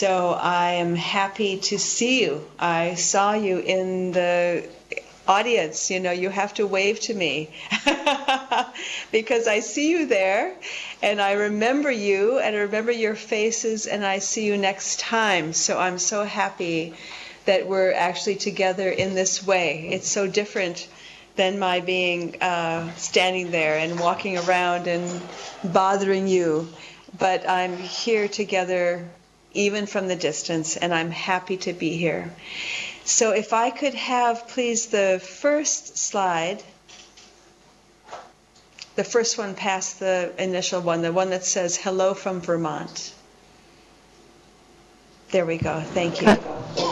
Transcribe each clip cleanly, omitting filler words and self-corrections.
So I am happy to see you. I saw you in the audience. You have to wave to me because I see you there and I remember you and I remember your faces and I see you next time. So I'm so happy that we're actually together in this way. It's so different than my being standing there and walking around and bothering you. But I'm here together even from the distance, and I'm happy to be here. So if I could have, please, the first slide, the first one past the initial one, the one that says, hello from Vermont. There we go. Thank you.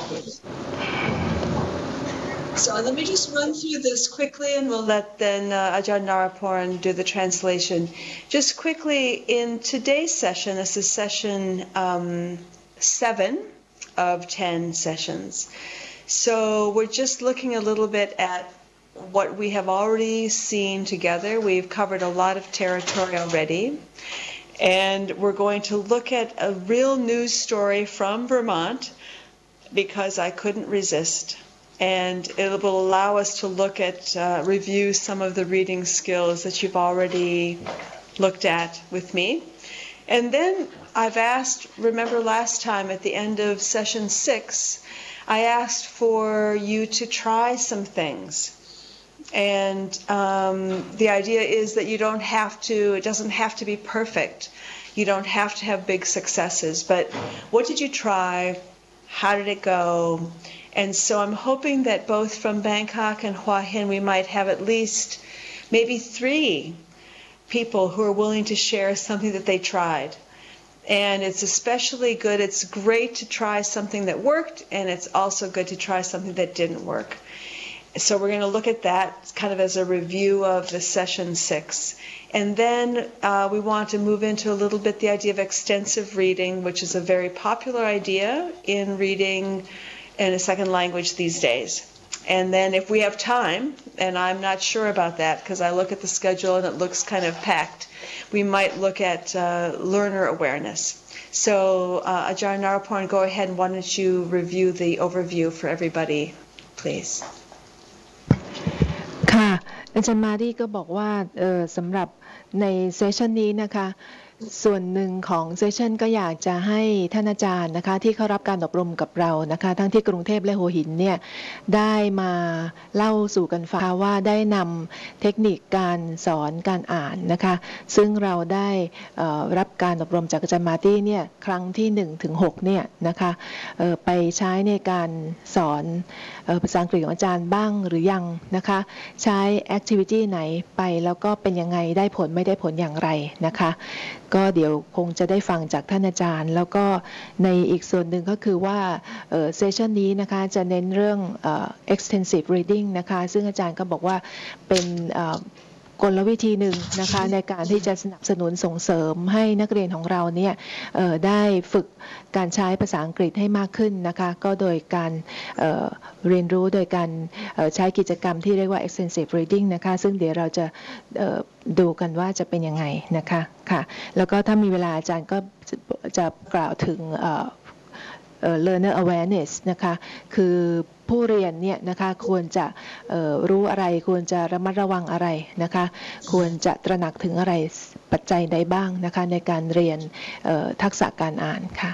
So let me just run through this quickly, and we'll let then Ajahn Naraporn do the translation. Just quickly, in today's session, this is session 7 of 10 sessions. So we're just looking a little bit at what we have already seen together. We've covered a lot of territory already. And we're going to look at a real news story from Vermont because I couldn't resist. And it will allow us to look at, review some of the reading skills that you've already looked at with me. And then I've asked, remember last time at the end of session 6, I asked for you to try some things. And the idea is that you don't have to, it doesn't have to be perfect. You don't have to have big successes. But what did you try? How did it go? And so I'm hoping that both from Bangkok and Hua Hin, we might have at least maybe 3 people who are willing to share something that they tried. And it's especially good, it's great to try something that worked, and it's also good to try something that didn't work. So we're going to look at that kind of as a review of the session 6. And then we want to move into a little bit the idea of extensive reading, which is a very popular idea in reading in a second language these days. And then if we have time, and I'm not sure about that because I look at the schedule and it looks kind of packed, we might look at learner awareness. So Ajahn Naraporn, go ahead and why don't you review the overview for everybody, please. ค่ะอาจารย์มารีก็บอกว่าสำหรับในเซสชันนี้นะคะส่วนหนึ่งของเซสชันก็อยากจะให้ท่านอาจารย์นะคะที่เข้ารับการอบรมกับเรานะคะทั้งที่กรุงเทพและหัวหินเนี่ยได้มาเล่าสู่กันฟังว่าได้นำเทคนิคการสอนการอ่านนะคะซึ่งเราได้รับการอบรมจากอาจารย์มารีเนี่ยครั้งที่1 ถึง 6เนี่ยนะคะไปใช้ในการสอนภาษาอังกฤษของอาจารย์บ้างหรือยังนะคะใช้แอคทิวิตี้ไหนไปแล้วก็เป็นยังไงได้ผลไม่ได้ผลอย่างไรนะคะก็เดี๋ยวคงจะได้ฟังจากท่านอาจารย์แล้วก็ในอีกส่วนหนึ่งก็คือว่าเซสชันนี้นะคะจะเน้นเรื่องextensive reading นะคะซึ่งอาจารย์ก็บอกว่าเป็นกลวิธีหนึ่งนะคะในการที่จะสนับสนุนส่งเสริมให้นักเรียนของเราเนี่ยได้ฝึกการใช้ภาษาอังกฤษให้มากขึ้นนะคะก็โดยการเรียนรู้โดยการใช้กิจกรรมที่เรียกว่า extensive reading นะคะซึ่งเดี๋ยวเราจะดูกันว่าจะเป็นยังไงนะคะค่ะแล้วก็ถ้ามีเวลาอาจารย์ก็จะกล่าวถึงlearner awareness นะคะคือผู้เรียนเนี่ยนะคะควรจะรู้อะไรควรจะระมัดระวังอะไรนะคะควรจะตระหนักถึงอะไรปัจจัยใดบ้างนะคะในการเรียนทักษะการอ่านค่ะ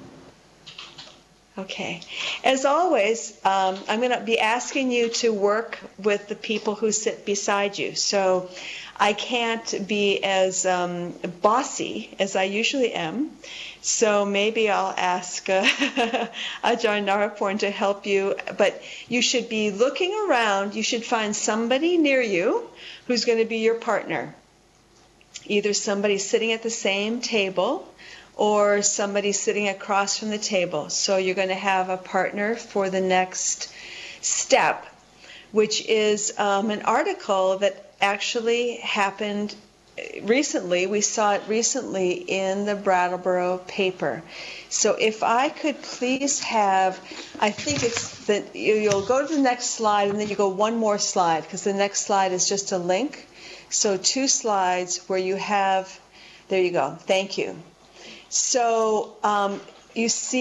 Okay. As always, I'm going to be asking you to work with the people who sit beside you. So I can't be as bossy as I usually am. So maybe I'll ask Ajahn Naraporn to help you. But you should be looking around. You should find somebody near you who's going to be your partner. Either somebody sitting at the same table or somebody sitting across from the table. So you're going to have a partner for the next step, which is an article that actually happened recently. We saw it recently in the Brattleboro paper. So if I could please have, I think it's that you'll go to the next slide and then you go one more slide because the next slide is just a link. So 2 slides where you have, there you go, thank you. So you see